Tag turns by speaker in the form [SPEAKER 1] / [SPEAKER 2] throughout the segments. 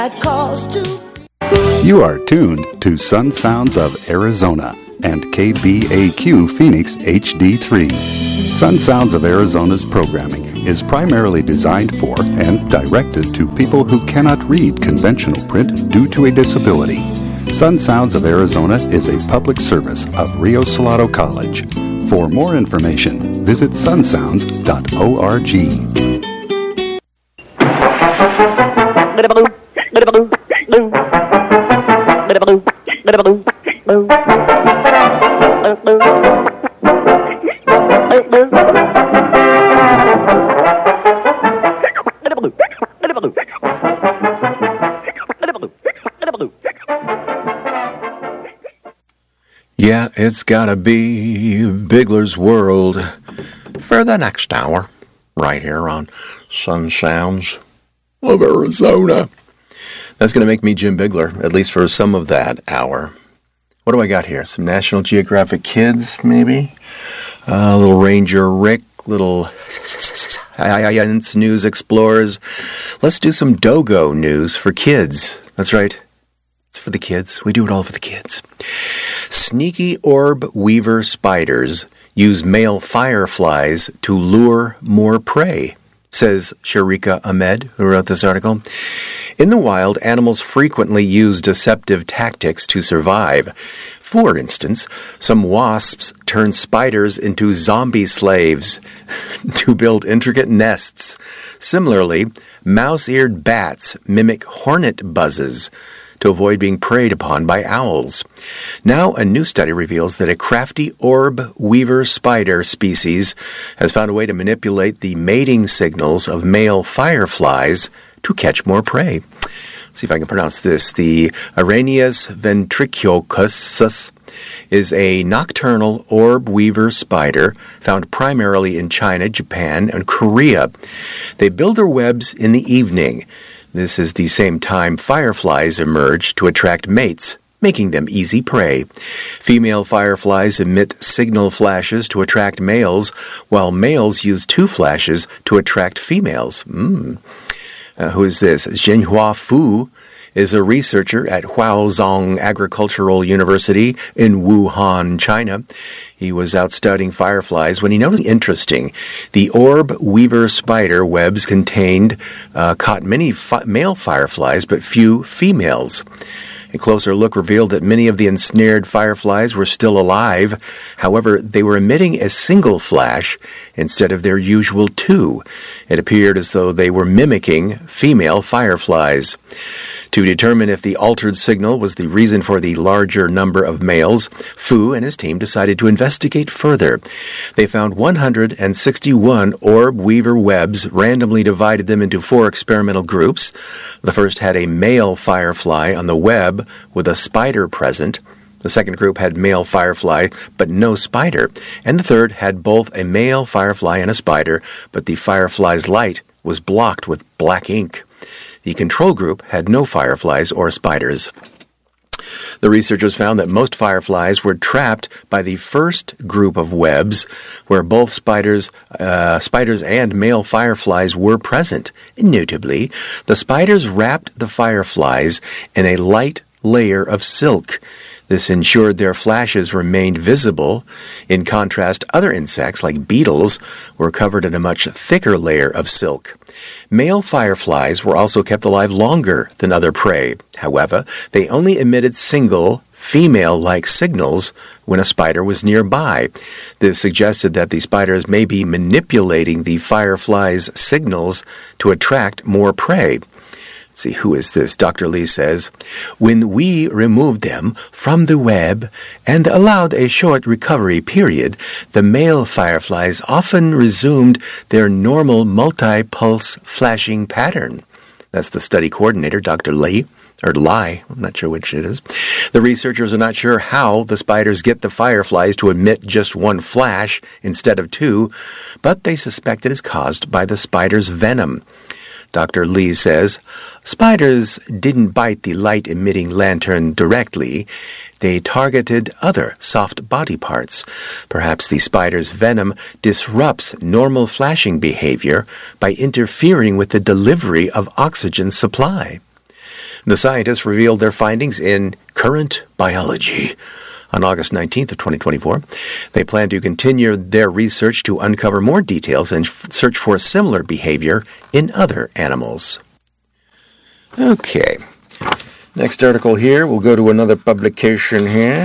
[SPEAKER 1] You are tuned to Sun Sounds of Arizona and KBAQ Phoenix HD3. Sun Sounds of Arizona's programming is primarily designed for and directed to people who cannot read conventional print due to a disability. Sun Sounds of Arizona is a public service of Rio Salado College. For more information, visit sunsounds.org.
[SPEAKER 2] Yeah, it's gotta be Bigler's World for the next hour, right here on Sun Sounds of Arizona. That's gonna make me Jim Bigler, at least for some of that hour. What do I got here? Some National Geographic Kids, maybe? Little Ranger Rick, little Science News Explorers. Let's do some Dogo news for kids. That's right. It's for the kids. We do it all for the kids. Sneaky orb weaver spiders use male fireflies to lure more prey, says Sharika Ahmed, who wrote this article. In the wild, animals frequently use deceptive tactics to survive. For instance, some wasps turn spiders into zombie slaves to build intricate nests. Similarly, mouse-eared bats mimic hornet buzzes to avoid being preyed upon by owls. Now, a new study reveals that a crafty orb weaver spider species has found a way to manipulate the mating signals of male fireflies to catch more prey. Let's see if I can pronounce this. The Araneus ventriculosus is a nocturnal orb weaver spider found primarily in China, Japan, and Korea. They build their webs in the evening. This is the same time fireflies emerge to attract mates, making them easy prey. Female fireflies emit signal flashes to attract males, while males use 2 flashes to attract females. Who is this? Zhenhua Fu is a researcher at Huaozhong Agricultural University in Wuhan, China. He was out studying fireflies when he noticed interesting. The orb weaver spider webs caught many male fireflies, but few females. A closer look revealed that many of the ensnared fireflies were still alive. However, they were emitting a single flash instead of their usual 2. It appeared as though they were mimicking female fireflies. To determine if the altered signal was the reason for the larger number of males, Fu and his team decided to investigate further. They found 161 orb weaver webs, randomly divided them into 4 experimental groups. The first had a male firefly on the web with a spider present. The second group had male firefly, but no spider. And the third had both a male firefly and a spider, but the firefly's light was blocked with black ink. The control group had no fireflies or spiders. The researchers found that most fireflies were trapped by the first group of webs, where both spiders and male fireflies were present. Notably, the spiders wrapped the fireflies in a light layer of silk. This ensured their flashes remained visible. In contrast, other insects, like beetles, were covered in a much thicker layer of silk. Male fireflies were also kept alive longer than other prey. However, they only emitted single, female-like signals when a spider was nearby. This suggested that the spiders may be manipulating the firefly's signals to attract more prey. Let's see, who is this? Dr. Lee says, when we removed them from the web and allowed a short recovery period, the male fireflies often resumed their normal multi-pulse flashing pattern. That's the study coordinator, Dr. Lee, or Lai, I'm not sure which it is. The researchers are not sure how the spiders get the fireflies to emit just 1 flash instead of 2, but they suspect it is caused by the spider's venom. Dr. Lee says, spiders didn't bite the light-emitting lantern directly. They targeted other soft body parts. Perhaps the spider's venom disrupts normal flashing behavior by interfering with the delivery of oxygen supply. The scientists revealed their findings in Current Biology on August 19th of 2024. They plan to continue their research to uncover more details and search for similar behavior in other animals. Okay. Next article here. We'll go to another publication here.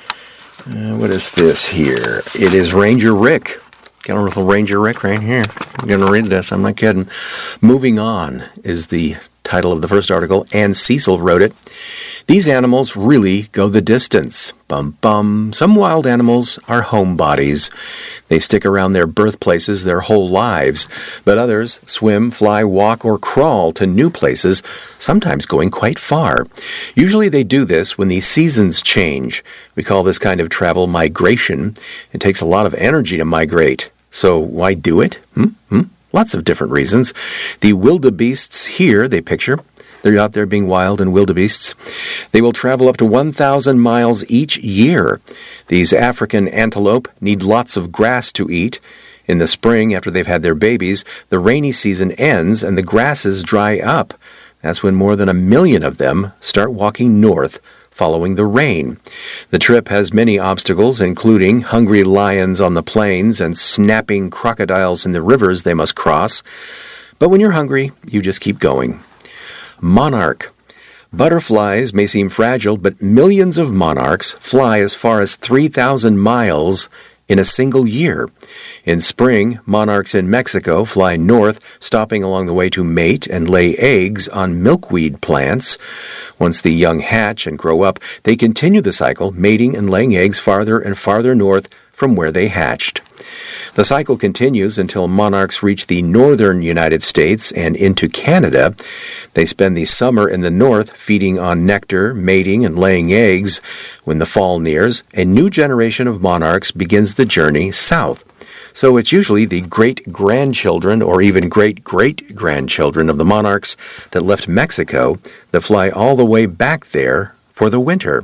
[SPEAKER 2] What is this here? It is Ranger Rick. Got a little Ranger Rick right here. I'm going to read this. I'm not kidding. Moving On is the title of the first article, and Cecil wrote it. These animals really go the distance. Bum bum. Some wild animals are homebodies. They stick around their birthplaces their whole lives, but others swim, fly, walk, or crawl to new places, sometimes going quite far. Usually they do this when the seasons change. We call this kind of travel migration. It takes a lot of energy to migrate. So why do it? Lots of different reasons. The wildebeests here, they picture. They're out there being wild and wildebeests. They will travel up to 1,000 miles each year. These African antelope need lots of grass to eat. In the spring, after they've had their babies, the rainy season ends and the grasses dry up. That's when more than 1 million of them start walking north, following the rain. The trip has many obstacles, including hungry lions on the plains and snapping crocodiles in the rivers they must cross. But when you're hungry, you just keep going. Monarch. Butterflies may seem fragile, but millions of monarchs fly as far as 3,000 miles in a single year. In spring, monarchs in Mexico fly north, stopping along the way to mate and lay eggs on milkweed plants. Once the young hatch and grow up, they continue the cycle, mating and laying eggs farther and farther north from where they hatched. The cycle continues until monarchs reach the northern United States and into Canada. They spend the summer in the north feeding on nectar, mating, and laying eggs. When the fall nears, a new generation of monarchs begins the journey south. So it's usually the great-grandchildren or even great-great-grandchildren of the monarchs that left Mexico that fly all the way back there for the winter.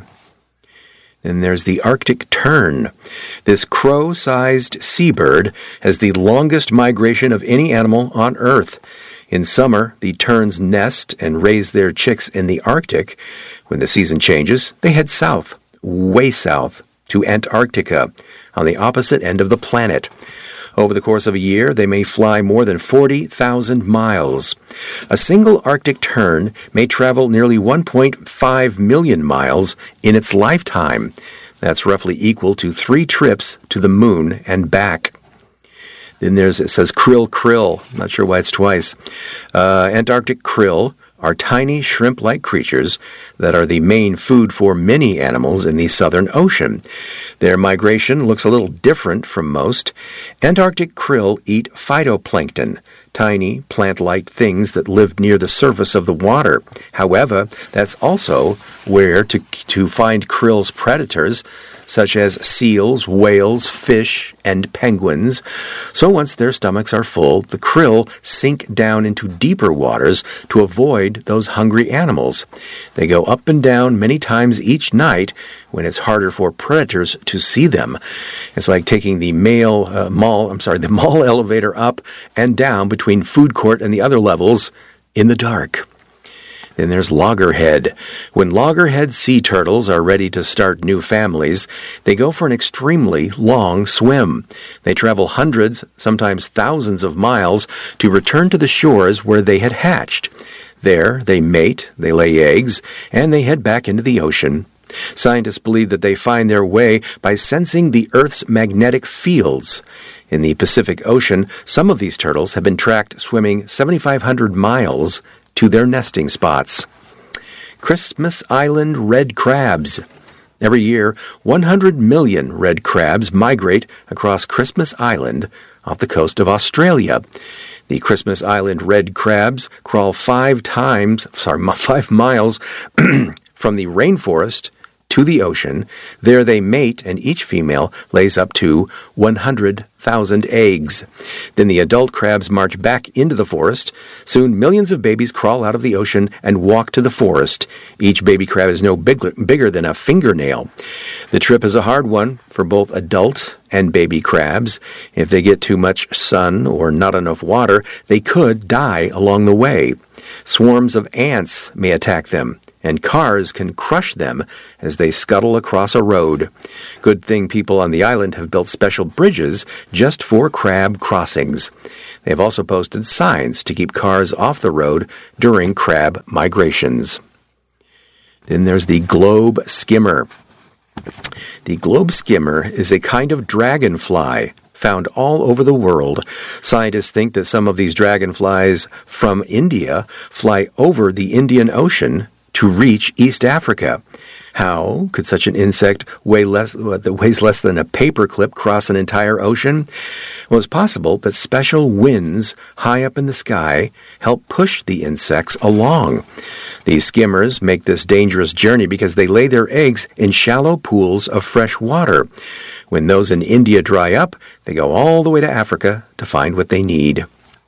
[SPEAKER 2] Then there's the Arctic tern. This crow-sized seabird has the longest migration of any animal on Earth. In summer, the terns nest and raise their chicks in the Arctic. When the season changes, they head south, way south, to Antarctica, on the opposite end of the planet. Over the course of a year, they may fly more than 40,000 miles. A single Arctic tern may travel nearly 1.5 million miles in its lifetime. That's roughly equal to 3 trips to the moon and back. Then it says krill. I'm not sure why it's twice. Antarctic krill are tiny shrimp-like creatures that are the main food for many animals in the Southern Ocean. Their migration looks a little different from most. Antarctic krill eat phytoplankton, tiny plant-like things that live near the surface of the water. However, that's also where to find krill's predators, such as seals, whales, fish, and penguins. So once their stomachs are full, the krill sink down into deeper waters to avoid those hungry animals. They go up and down many times each night when it's harder for predators to see them. It's like taking the mall elevator up and down between food court and the other levels in the dark. Then there's loggerhead. When loggerhead sea turtles are ready to start new families, they go for an extremely long swim. They travel hundreds, sometimes thousands of miles to return to the shores where they had hatched. There, they mate, they lay eggs, and they head back into the ocean. Scientists believe that they find their way by sensing the Earth's magnetic fields. In the Pacific Ocean, some of these turtles have been tracked swimming 7,500 miles to their nesting spots. Christmas Island red crabs. Every year, 100 million red crabs migrate across Christmas Island off the coast of Australia. The Christmas Island red crabs crawl 5 miles from the rainforest to the ocean. There they mate, and each female lays up to 100,000 eggs. Then the adult crabs march back into the forest. Soon, millions of babies crawl out of the ocean and walk to the forest. Each baby crab is no bigger than a fingernail. The trip is a hard one for both adult and baby crabs. If they get too much sun or not enough water, they could die along the way. Swarms of ants may attack them. and cars can crush them as they scuttle across a road. Good thing people on the island have built special bridges just for crab crossings. They have also posted signs to keep cars off the road during crab migrations. Then there's the globe skimmer. The globe skimmer is a kind of dragonfly found all over the world. Scientists think that some of these dragonflies from India fly over the Indian Ocean to reach East Africa. How could such an insect that weighs less than a paperclip cross an entire ocean? Well, it's possible that special winds high up in the sky help push the insects along. These skimmers make this dangerous journey because they lay their eggs in shallow pools of fresh water. When those in India dry up, they go all the way to Africa to find what they need.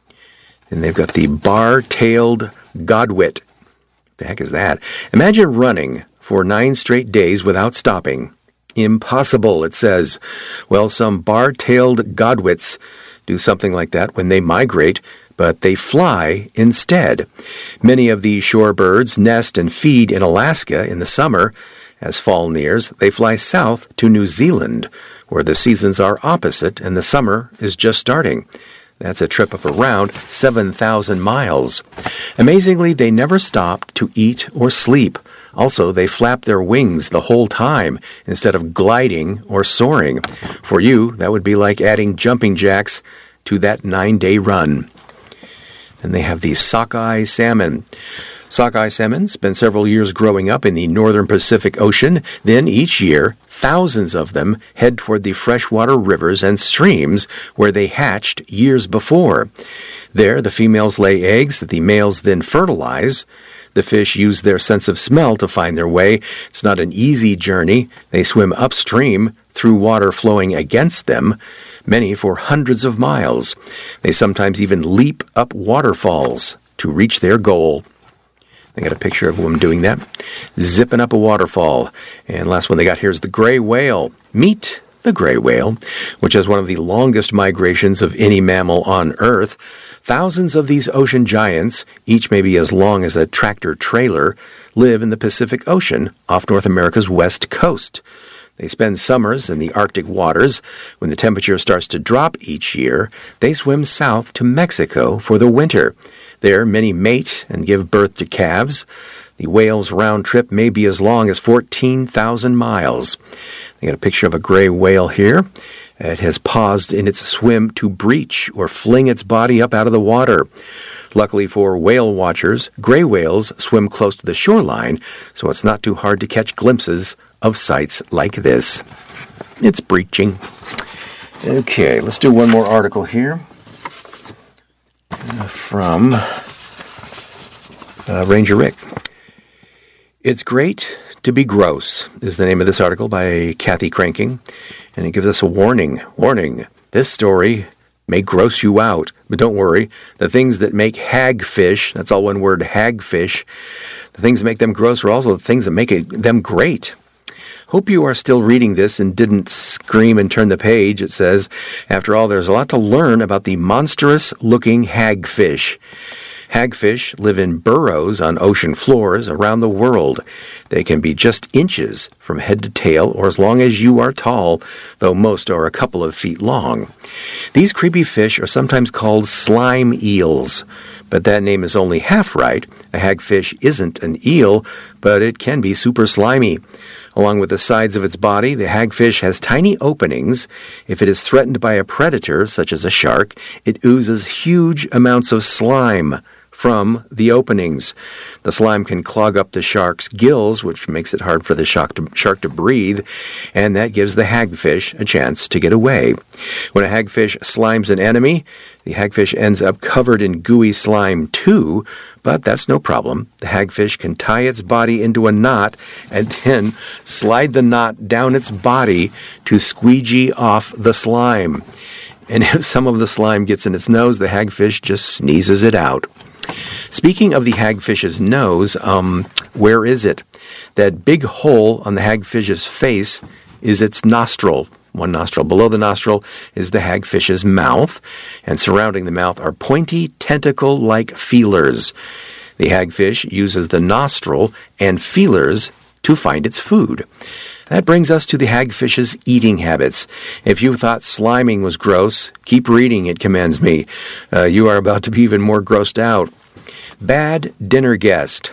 [SPEAKER 2] Then they've got the bar-tailed godwit. The heck is that? Imagine running for 9 straight days without stopping. Impossible, it says. Well, some bar-tailed godwits do something like that when they migrate, but they fly instead. Many of these shorebirds nest and feed in Alaska in the summer. As fall nears, they fly south to New Zealand, where the seasons are opposite and the summer is just starting. That's a trip of around 7,000 miles. Amazingly, they never stop to eat or sleep. Also, they flap their wings the whole time instead of gliding or soaring. For you, that would be like adding jumping jacks to that 9-day run. And they have the sockeye salmon. Sockeye salmon spend several years growing up in the northern Pacific Ocean. Then each year, thousands of them head toward the freshwater rivers and streams where they hatched years before. There, the females lay eggs that the males then fertilize. The fish use their sense of smell to find their way. It's not an easy journey. They swim upstream through water flowing against them, many for hundreds of miles. They sometimes even leap up waterfalls to reach their goal. They got a picture of them doing that, zipping up a waterfall. And last one they got here is the gray whale. Meet the gray whale, which has one of the longest migrations of any mammal on Earth. Thousands of these ocean giants, each maybe as long as a tractor-trailer, live in the Pacific Ocean off North America's west coast. They spend summers in the Arctic waters. When the temperature starts to drop each year, they swim south to Mexico for the winter. There, many mate and give birth to calves. The whale's round trip may be as long as 14,000 miles. They got a picture of a gray whale here. It has paused in its swim to breach or fling its body up out of the water. Luckily for whale watchers, gray whales swim close to the shoreline, so it's not too hard to catch glimpses of sights like this. It's breaching. Okay, let's do one more article here from Ranger Rick. It's Great to Be Gross is the name of this article by Kathy Cranking, and it gives us a warning. Warning, this story may gross you out, but don't worry. The things that make hagfish, that's all one word, hagfish, the things that make them gross are also the things that make them great. Hope you are still reading this and didn't scream and turn the page, it says. After all, there's a lot to learn about the monstrous-looking hagfish. Hagfish live in burrows on ocean floors around the world. They can be just inches from head to tail or as long as you are tall, though most are a couple of feet long. These creepy fish are sometimes called slime eels, but that name is only half right. A hagfish isn't an eel, but it can be super slimy. Along with the sides of its body, the hagfish has tiny openings. If it is threatened by a predator, such as a shark, it oozes huge amounts of slime from the openings. The slime can clog up the shark's gills, which makes it hard for the shark to breathe, and that gives the hagfish a chance to get away. When a hagfish slimes an enemy, the hagfish ends up covered in gooey slime too, but that's no problem. The hagfish can tie its body into a knot and then slide the knot down its body to squeegee off the slime. And if some of the slime gets in its nose, the hagfish just sneezes it out. Speaking of the hagfish's nose, where is it? That big hole on the hagfish's face is its nostril. One nostril. Below the nostril is the hagfish's mouth, and surrounding the mouth are pointy, tentacle-like feelers. The hagfish uses the nostril and feelers to find its food. That brings us to the hagfish's eating habits. If you thought sliming was gross, keep reading, it commends me. You are about to be even more grossed out. Bad dinner guest.